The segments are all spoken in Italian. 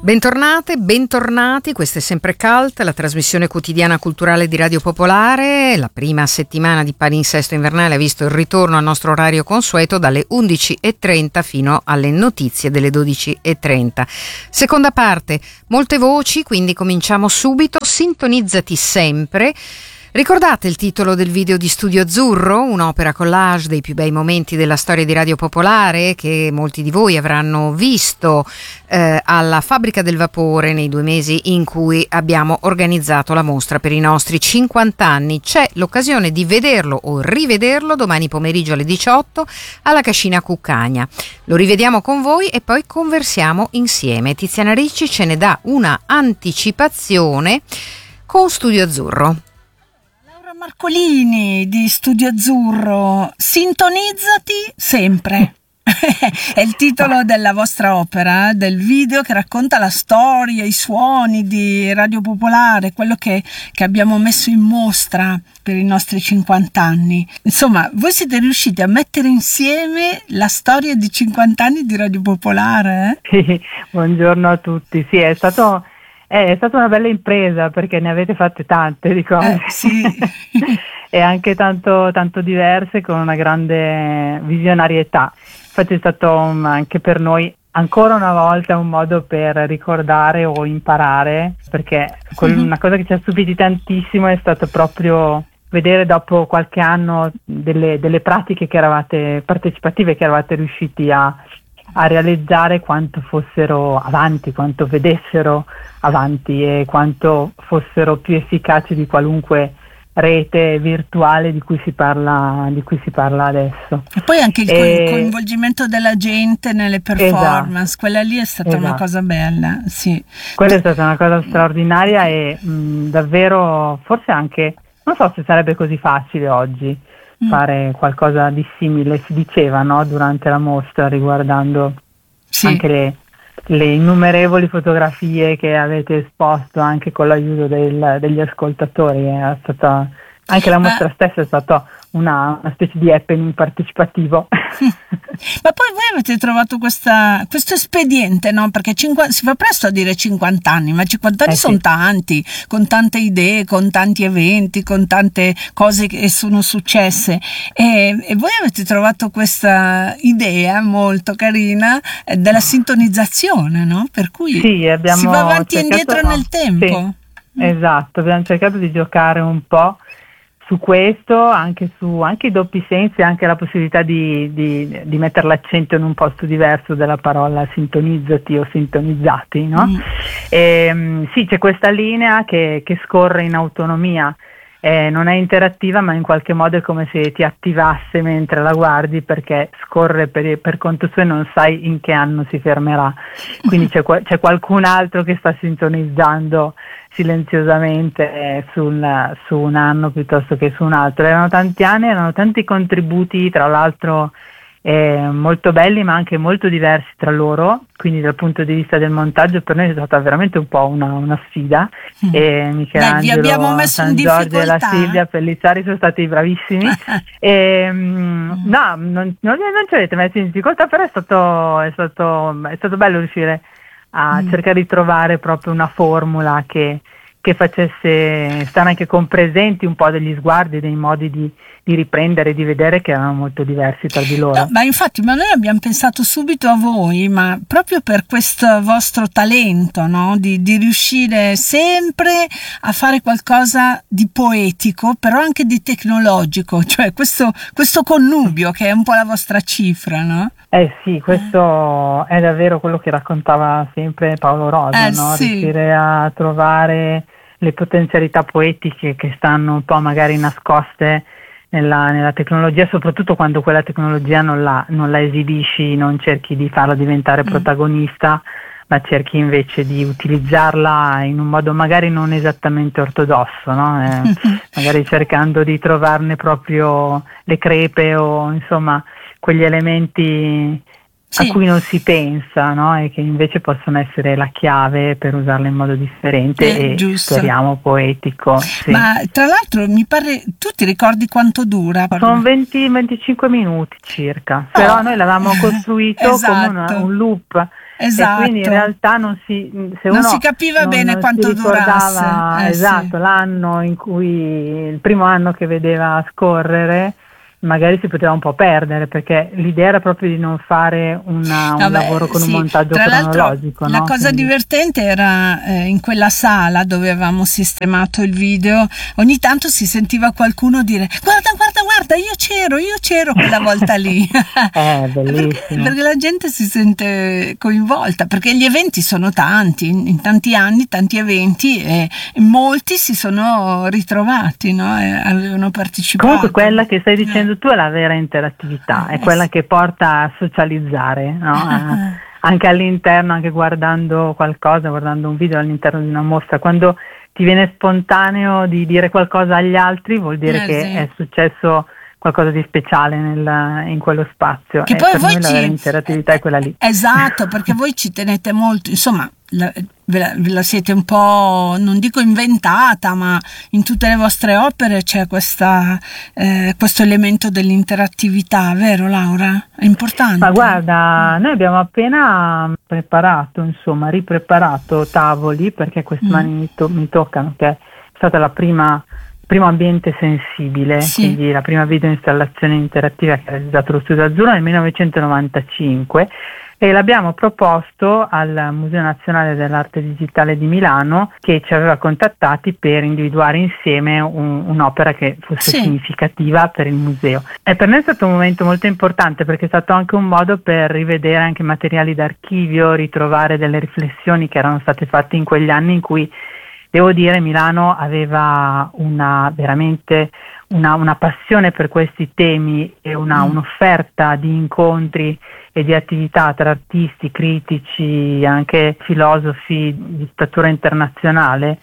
Bentornate, bentornati, questa è sempre Cult, la trasmissione quotidiana culturale di Radio Popolare. La prima settimana di palinsesto invernale ha visto il ritorno al nostro orario consueto dalle 11.30 fino alle notizie delle 12.30. Seconda parte, molte voci, quindi cominciamo subito. Sintonizzati sempre. Ricordate il titolo del video di Studio Azzurro, un'opera collage dei più bei momenti della storia di Radio Popolare che molti di voi avranno visto alla Fabbrica del Vapore nei 2 mesi in cui abbiamo organizzato la mostra per i nostri 50 anni. C'è l'occasione di vederlo o rivederlo domani pomeriggio alle 18 alla Cascina Cuccagna. Lo rivediamo con voi e poi conversiamo insieme. Tiziana Ricci ce ne dà una anticipazione con Studio Azzurro. Marcolini di Studio Azzurro, sintonizzati sempre. È il titolo della vostra opera, del video che racconta la storia, i suoni di Radio Popolare, quello che abbiamo messo in mostra per i nostri 50 anni. Insomma, voi siete riusciti a mettere insieme la storia di 50 anni di Radio Popolare? Sì, buongiorno a tutti. Sì, è stata una bella impresa perché ne avete fatte tante di cose, sì. E anche tanto diverse, con una grande visionarietà. Infatti è stato anche per noi ancora una volta un modo per ricordare o imparare, perché una cosa che ci ha stupiti tantissimo è stato proprio vedere dopo qualche anno delle pratiche che eravate partecipative, che eravate riusciti a realizzare, quanto fossero avanti, quanto vedessero avanti e quanto fossero più efficaci di qualunque rete virtuale di cui si parla adesso. E poi anche il coinvolgimento della gente nelle performance, esatto. Quella lì è stata una cosa bella, sì. Quella è stata una cosa straordinaria e davvero, forse anche, non so se sarebbe così facile oggi fare qualcosa di simile, si diceva, no? Durante la mostra, riguardando anche le innumerevoli fotografie che avete esposto anche con l'aiuto degli ascoltatori. È stata, anche la mostra stessa è stata una specie di happening partecipativo. Ma poi voi avete trovato questo espediente, no? Perché si fa presto a dire 50 anni, ma 50 anni sono tanti, con tante idee, con tanti eventi, con tante cose che sono successe, e voi avete trovato questa idea molto carina della sintonizzazione, no? Per cui si va avanti e indietro nel tempo. Sì, esatto, abbiamo cercato di giocare un po' su questo, anche i doppi sensi, anche la possibilità di mettere l'accento in un posto diverso della parola sintonizzati o sintonizzati, no? Sì, c'è questa linea che scorre in autonomia, non è interattiva, ma in qualche modo è come se ti attivasse mentre la guardi, perché scorre per conto suo e non sai in che anno si fermerà, quindi c'è qualcun altro che sta sintonizzando silenziosamente su un anno piuttosto che su un altro. Erano tanti anni, erano tanti contributi, tra l'altro molto belli ma anche molto diversi tra loro, quindi dal punto di vista del montaggio per noi è stata veramente un po' una sfida. E Michelangelo, San Giorgio e la Silvia Pellizzari sono stati bravissimi. No, non ci avete messo in difficoltà, però è stato bello riuscire a cercare di trovare proprio una formula che facesse stare anche con presenti un po' degli sguardi, dei modi di riprendere, di vedere, che erano molto diversi tra di loro. No, ma infatti, noi abbiamo pensato subito a voi, ma proprio per questo vostro talento, no? Di riuscire sempre a fare qualcosa di poetico, però anche di tecnologico, cioè questo connubio che è un po' la vostra cifra, no? Sì, questo è davvero quello che raccontava sempre Paolo Rosa, no? Sì. Riuscire a trovare le potenzialità poetiche che stanno un po' magari nascoste nella tecnologia, soprattutto quando quella tecnologia non la esibisci, non cerchi di farla diventare protagonista, ma cerchi invece di utilizzarla in un modo magari non esattamente ortodosso, no? Magari cercando di trovarne proprio le crepe o insomma quegli elementi a cui non si pensa, no? E che invece possono essere la chiave per usarla in modo differente e giusto. Speriamo poetico. Sì. Ma tra l'altro mi pare, tu ti ricordi quanto dura? Sono 20-25 minuti circa, però noi l'avevamo costruito come un loop. esatto. E quindi in realtà non si capiva bene quanto si ricordava, durasse. Esatto, l'anno in cui, il primo anno che vedeva scorrere, magari si poteva un po' perdere, perché l'idea era proprio di non fare un lavoro con un montaggio cronologico. La cosa divertente era in quella sala dove avevamo sistemato il video, ogni tanto si sentiva qualcuno dire guarda, io c'ero quella volta lì. Bellissimo. perché la gente si sente coinvolta, perché gli eventi sono tanti, in tanti anni, tanti eventi, e molti si sono ritrovati, no? E avevano partecipato. Comunque quella che stai dicendo tu è la vera interattività, è quella che porta a socializzare, no? Anche all'interno, anche guardando qualcosa, guardando un video all'interno di una mostra, quando ti viene spontaneo di dire qualcosa agli altri, vuol dire che è successo qualcosa di speciale in quello spazio. Che e poi per voi noi la vera interattività è quella lì. Esatto, perché voi ci tenete molto, insomma, ve la siete un po', non dico inventata, ma in tutte le vostre opere c'è questo elemento dell'interattività, vero Laura? È importante. Ma guarda, noi abbiamo appena ripreparato tavoli, perché queste mani mi toccano, che è stata il primo ambiente sensibile, quindi la prima video installazione interattiva che ha realizzato lo Studio Azzurro nel 1995, e l'abbiamo proposto al Museo Nazionale dell'Arte Digitale di Milano, che ci aveva contattati per individuare insieme un'opera che fosse significativa per il museo. E per noi è stato un momento molto importante, perché è stato anche un modo per rivedere anche materiali d'archivio, ritrovare delle riflessioni che erano state fatte in quegli anni in cui, devo dire, Milano aveva veramente una passione per questi temi e un'offerta di incontri e di attività tra artisti, critici, anche filosofi di statura internazionale,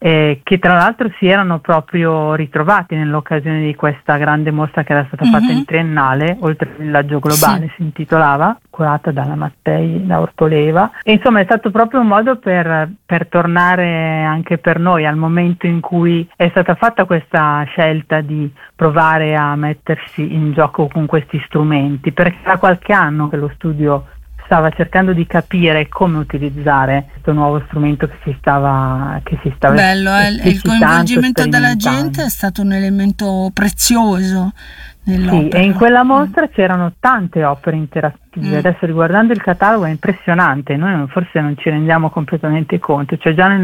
che tra l'altro si erano proprio ritrovati nell'occasione di questa grande mostra che era stata fatta in triennale, Oltre il villaggio globale si intitolava, curata dalla Mattei, da Ortoleva, e insomma è stato proprio un modo per tornare anche per noi al momento in cui è stata fatta questa scelta di provare a mettersi in gioco con questi strumenti, perché da qualche anno che lo studio stava cercando di capire come utilizzare questo nuovo strumento che si stava bello, il coinvolgimento della gente è stato un elemento prezioso nell'opera. Sì, e in quella mostra c'erano tante opere interattive. Adesso, riguardando il catalogo, è impressionante, noi forse non ci rendiamo completamente conto, cioè già nel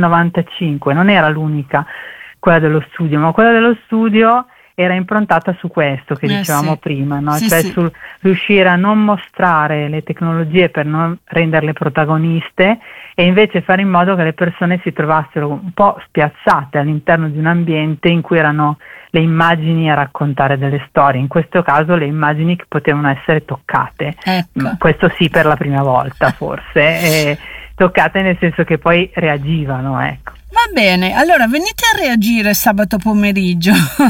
95 non era l'unica quella dello studio, ma quella dello studio era improntata su questo che dicevamo prima, no? Sul riuscire a non mostrare le tecnologie per non renderle protagoniste, e invece fare in modo che le persone si trovassero un po' spiazzate all'interno di un ambiente in cui erano le immagini a raccontare delle storie, in questo caso le immagini che potevano essere toccate, questo sì, per la prima volta forse, toccate nel senso che poi reagivano, ecco. Va bene, allora venite a reagire sabato pomeriggio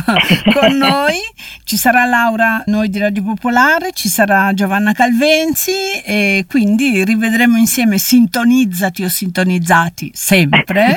con noi, ci sarà Laura, noi di Radio Popolare, ci sarà Giovanna Calvenzi, e quindi rivedremo insieme Sintonizzati o Sintonizzati sempre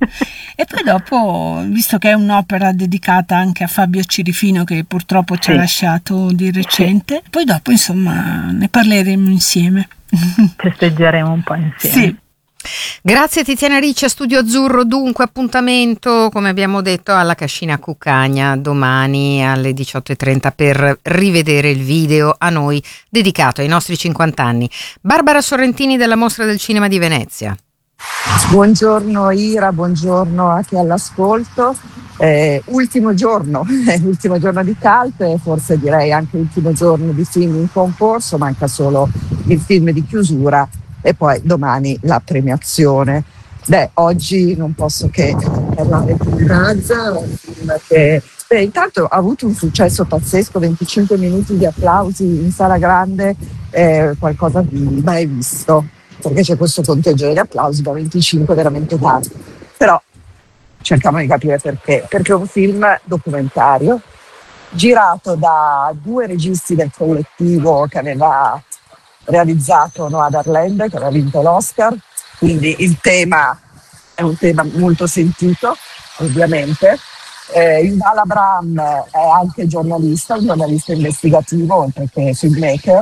e poi dopo, visto che è un'opera dedicata anche a Fabio Cirifino, che purtroppo ci ha lasciato di recente, poi dopo insomma ne parleremo insieme. Festeggeremo un po' insieme. Sì. Grazie Tiziana Ricci a Studio Azzurro. Dunque, appuntamento, come abbiamo detto, alla Cascina Cuccagna domani alle 18:30 per rivedere il video a noi dedicato ai nostri 50 anni. Barbara Sorrentini della Mostra del Cinema di Venezia. Buongiorno Ira, buongiorno anche all'ascolto. Ultimo giorno di Cult, e forse direi anche ultimo giorno di film in concorso, manca solo il film di chiusura e poi domani la premiazione. Oggi non posso che parlare di Razza, un film che intanto ha avuto un successo pazzesco, 25 minuti di applausi in sala grande, qualcosa di mai visto, perché c'è questo conteggio di applausi da 25 veramente tanti. Però cerchiamo di capire perché è un film documentario girato da 2 registi del collettivo che aveva realizzato Nomadland, che aveva vinto l'Oscar, quindi il tema è un tema molto sentito, ovviamente. Yuval Abram è anche giornalista, un giornalista investigativo oltre che filmmaker,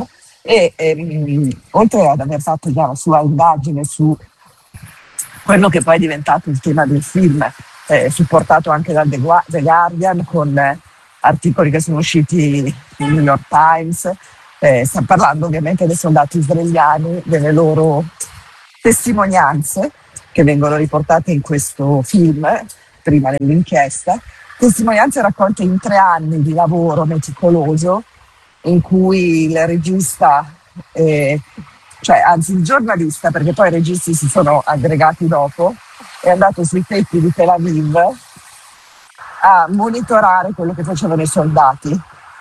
e oltre ad aver fatto già la sua indagine su quello che poi è diventato il tema del film, supportato anche dal The Guardian con articoli che sono usciti nel New York Times, sta parlando ovviamente dei soldati israeliani, delle loro testimonianze che vengono riportate in questo film, prima dell'inchiesta, testimonianze raccolte in 3 anni di lavoro meticoloso in cui il regista, anzi il giornalista, perché poi i registi si sono aggregati dopo, è andato sui tetti di Tel Aviv a monitorare quello che facevano i soldati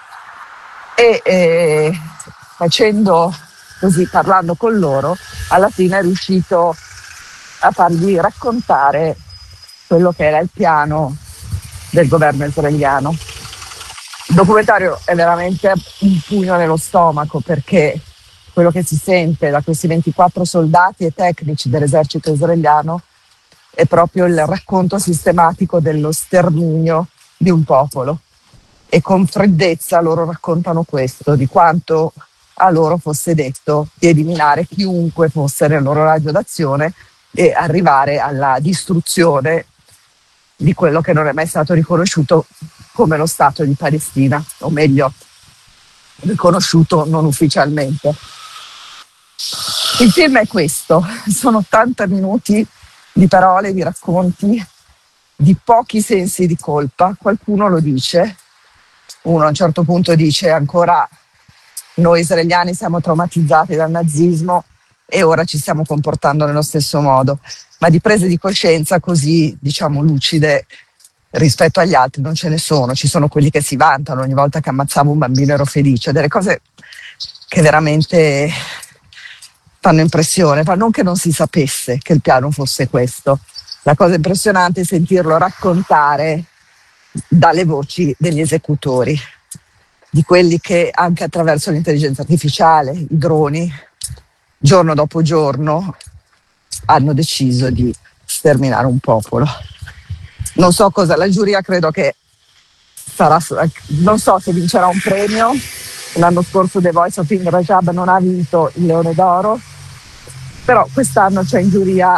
e facendo così, parlando con loro, alla fine è riuscito a fargli raccontare quello che era il piano del governo israeliano. Il documentario è veramente un pugno nello stomaco, perché quello che si sente da questi 24 soldati e tecnici dell'esercito israeliano è proprio il racconto sistematico dello sterminio di un popolo, e con freddezza loro raccontano questo, di quanto a loro fosse detto di eliminare chiunque fosse nel loro raggio d'azione e arrivare alla distruzione di quello che non è mai stato riconosciuto come lo Stato di Palestina, o meglio, riconosciuto non ufficialmente. Il film è questo, sono 80 minuti di parole, di racconti, di pochi sensi di colpa. Qualcuno lo dice, uno a un certo punto dice ancora noi israeliani siamo traumatizzati dal nazismo e ora ci stiamo comportando nello stesso modo, ma di prese di coscienza così, diciamo, lucide rispetto agli altri non ce ne sono. Ci sono quelli che si vantano, ogni volta che ammazzavo un bambino ero felice, delle cose che veramente fanno impressione, ma non che non si sapesse che il piano fosse questo. La cosa impressionante è sentirlo raccontare dalle voci degli esecutori, di quelli che anche attraverso l'intelligenza artificiale, i droni, giorno dopo giorno hanno deciso di sterminare un popolo. Non so cosa, la giuria credo che sarà, non so se vincerà un premio. L'anno scorso The Voice of King Rajab non ha vinto il Leone d'Oro, però quest'anno c'è in giuria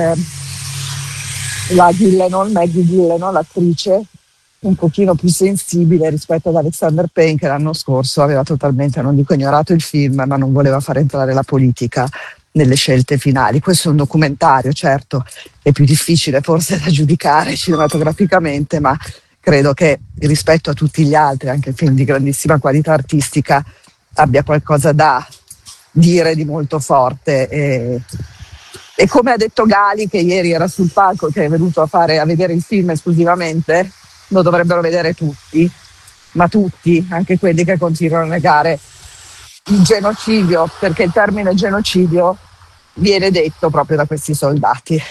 la Gyllenhaal, Maggie Gyllenhaal, l'attrice, un pochino più sensibile rispetto ad Alexander Payne, che l'anno scorso aveva totalmente, non dico ignorato il film, ma non voleva far entrare la politica nelle scelte finali. Questo è un documentario, certo, è più difficile forse da giudicare cinematograficamente, ma credo che rispetto a tutti gli altri, anche film di grandissima qualità artistica, abbia qualcosa da dire di molto forte. E come ha detto Gali, che ieri era sul palco, che è venuto a vedere il film esclusivamente, lo dovrebbero vedere tutti, ma tutti, anche quelli che continuano a negare il genocidio, perché il termine genocidio viene detto proprio da questi soldati.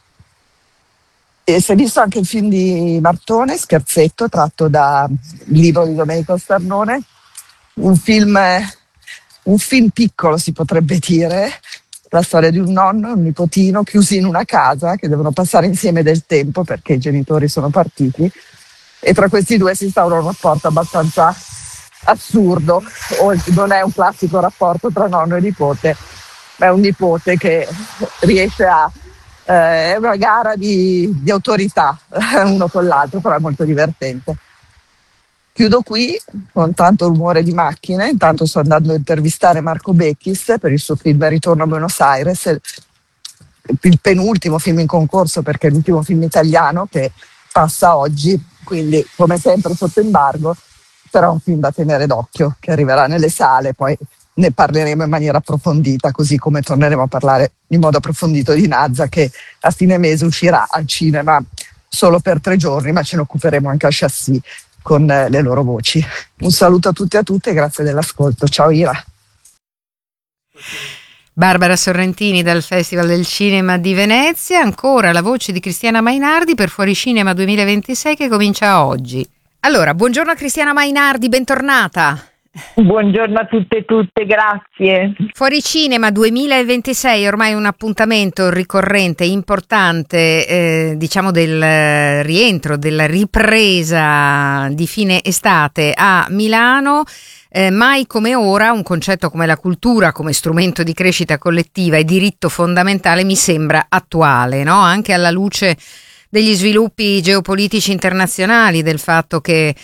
E si è visto anche il film di Martone, Scherzetto, tratto dal libro di Domenico Starnone, un film piccolo si potrebbe dire, la storia di un nonno e un nipotino chiusi in una casa che devono passare insieme del tempo perché i genitori sono partiti, e tra questi due si instaura un rapporto abbastanza assurdo. Non è un classico rapporto tra nonno e nipote, ma è un nipote che riesce è una gara di autorità uno con l'altro, però è molto divertente. Chiudo qui con tanto rumore di macchine. Intanto sto andando a intervistare Marco Bechis per il suo film Ritorno a Buenos Aires, il penultimo film in concorso perché è l'ultimo film italiano che passa oggi, quindi come sempre sotto embargo, però è un film da tenere d'occhio che arriverà nelle sale, poi ne parleremo in maniera approfondita, così come torneremo a parlare in modo approfondito di Nazza, che a fine mese uscirà al cinema solo per 3 giorni, ma ce ne occuperemo anche a Chassis con le loro voci. Un saluto a tutti e a tutte e grazie dell'ascolto. Ciao Ira. Barbara Sorrentini dal Festival del Cinema di Venezia. Ancora la voce di Cristiana Mainardi per Fuori Cinema 2026 che comincia oggi. Allora, buongiorno a Cristiana Mainardi, bentornata. Buongiorno a tutte e tutte, grazie. Fuori Cinema 2026 è ormai un appuntamento ricorrente, importante, diciamo del rientro, della ripresa di fine estate a Milano. mai come ora un concetto come la cultura come strumento di crescita collettiva e diritto fondamentale mi sembra attuale, no? Anche alla luce degli sviluppi geopolitici internazionali, del fatto che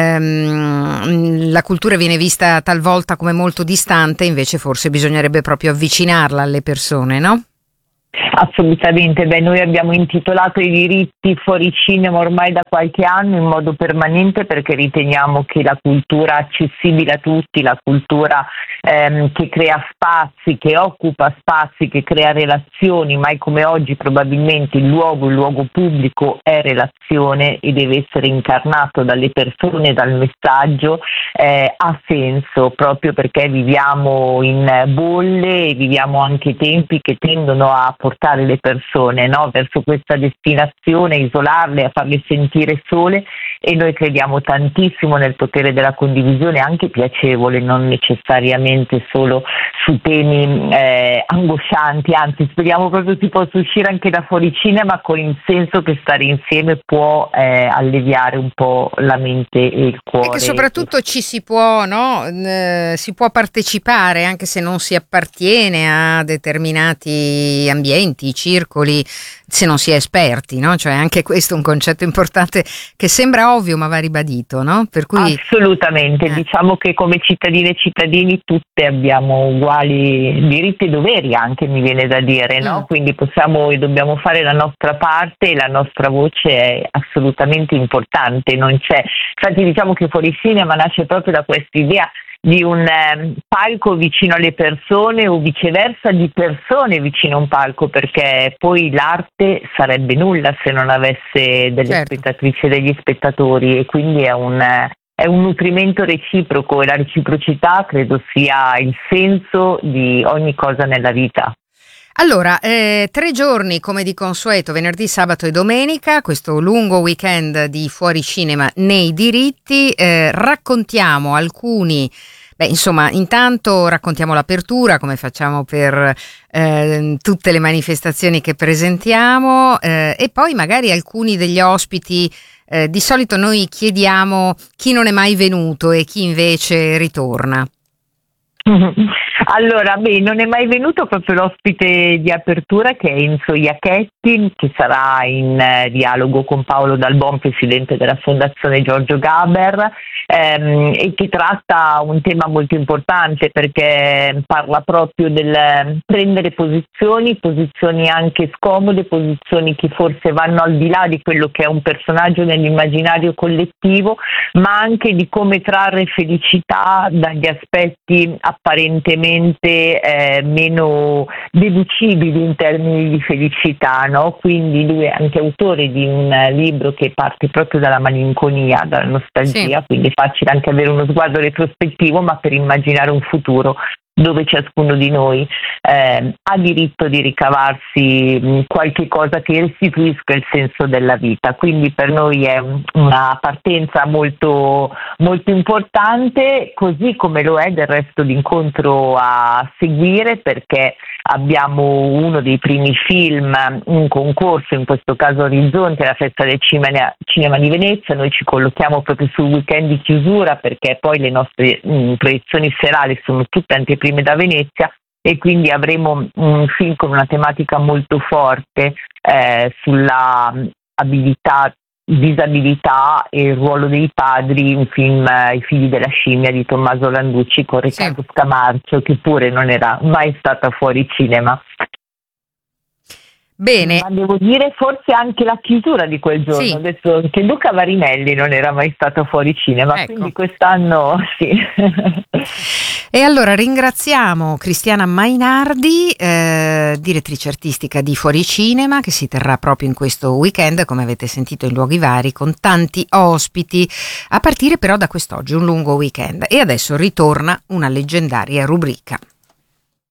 la cultura viene vista talvolta come molto distante, invece forse bisognerebbe proprio avvicinarla alle persone, no? Assolutamente, noi abbiamo intitolato i diritti fuori cinema ormai da qualche anno in modo permanente, perché riteniamo che la cultura accessibile a tutti, la cultura che crea spazi, che occupa spazi, che crea relazioni, mai come oggi probabilmente il luogo pubblico è relazione e deve essere incarnato dalle persone, dal messaggio, ha senso, proprio perché viviamo in bolle e viviamo anche tempi che tendono a portare le persone, no, verso questa destinazione, isolarle, a farle sentire sole, e noi crediamo tantissimo nel potere della condivisione, anche piacevole, non necessariamente solo su temi angoscianti, anzi speriamo proprio si possa uscire anche da fuori cinema con il senso che stare insieme può alleviare un po' la mente e il cuore. E che soprattutto ci si può, no? Si può partecipare anche se non si appartiene a determinati ambienti, circoli, se non si è esperti, no? Cioè anche questo è un concetto importante che sembra ovvio ma va ribadito, no? Per cui assolutamente, diciamo che come cittadine e cittadini tutte abbiamo uguali diritti e doveri, anche mi viene da dire, no? Quindi possiamo e dobbiamo fare la nostra parte e la nostra voce è assolutamente importante, non c'è. Infatti diciamo che Fuori Cinema nasce proprio da questa idea di un palco vicino alle persone o viceversa di persone vicino a un palco, perché poi l'arte sarebbe nulla se non avesse delle spettatrici e degli spettatori, e quindi è un nutrimento reciproco, e la reciprocità credo sia il senso di ogni cosa nella vita. Allora, 3 giorni come di consueto, venerdì, sabato e domenica, questo lungo weekend di Fuori Cinema nei diritti, raccontiamo alcuni, intanto raccontiamo l'apertura come facciamo per tutte le manifestazioni che presentiamo, e poi magari alcuni degli ospiti. Di solito noi chiediamo chi non è mai venuto e chi invece ritorna. Allora, non è mai venuto proprio l'ospite di apertura, che è Enzo Iacchetti, che sarà in dialogo con Paolo Dalbon, presidente della Fondazione Giorgio Gaber, e che tratta un tema molto importante, perché parla proprio del prendere posizioni anche scomode, posizioni che forse vanno al di là di quello che è un personaggio nell'immaginario collettivo, ma anche di come trarre felicità dagli aspetti apparentemente meno deducibili in termini di felicità, no? Quindi lui è anche autore di un libro che parte proprio dalla malinconia, dalla nostalgia, quindi è facile anche avere uno sguardo retrospettivo, ma per immaginare un futuro dove ciascuno di noi ha diritto di ricavarsi qualche cosa che restituisca il senso della vita. Quindi per noi è una partenza molto, molto importante, così come lo è del resto l'incontro a seguire, perché abbiamo uno dei primi film, un concorso, in questo caso Orizzonte, la festa del cinema di Venezia. Noi ci collochiamo proprio sul weekend di chiusura, perché poi le nostre proiezioni serali sono tutte anteprime da Venezia, e quindi avremo un film con una tematica molto forte sulla disabilità e il ruolo dei padri, un film I figli della scimmia di Tommaso Landucci con Riccardo Scamarcio, che pure non era mai stata fuori cinema. Bene. Ma devo dire forse anche la chiusura di quel giorno, adesso che Luca Marinelli non era mai stato fuori cinema, quindi quest'anno sì. E allora ringraziamo Cristiana Mainardi, direttrice artistica di Fuori Cinema, che si terrà proprio in questo weekend, come avete sentito, in luoghi vari, con tanti ospiti, a partire però da quest'oggi, un lungo weekend. E adesso ritorna una leggendaria rubrica.